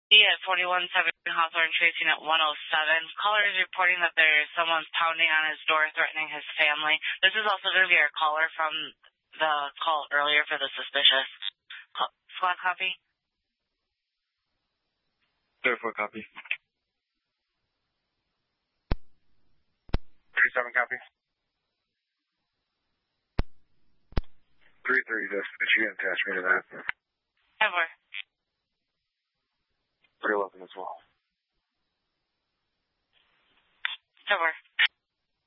at 4170 Hawthorne Tracing at 107. Caller is reporting that there's someone pounding on his door threatening his family. This is also going to be our caller from the call earlier for the suspicious. Squad copy? 34 copy. 37 copy. 3-3 dispatch, you didn't attach me to that. Ever. 311 as well. Ever.